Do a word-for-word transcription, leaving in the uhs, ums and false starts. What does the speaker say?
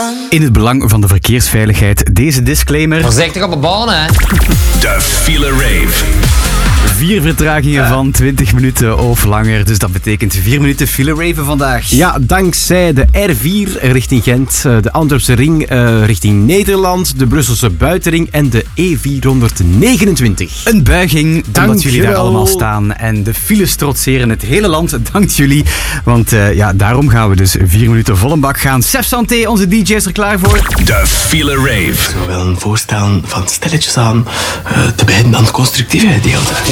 In het belang van de verkeersveiligheid, deze disclaimer. Voorzichtig op de baan, hè. De File Rave. Vier vertragingen van twintig minuten of langer. Dus dat betekent vier minuten File Raven vandaag. Ja, dankzij de R vier richting Gent, de Antwerpse ring uh, richting Nederland, de Brusselse buitenring en de E vierhonderdnegenentwintig. Een buiging, Dank omdat jullie je daar wel. allemaal staan. En de files trotseren het hele land. Dank jullie. Want uh, ja, daarom gaan we dus vier minuten vol een bak gaan. Sef Santé, onze D J is er klaar voor. De File Rave. Ik zou wel een voorstel van stilletjes aan uh, te beginnen aan het constructieve gedeelte.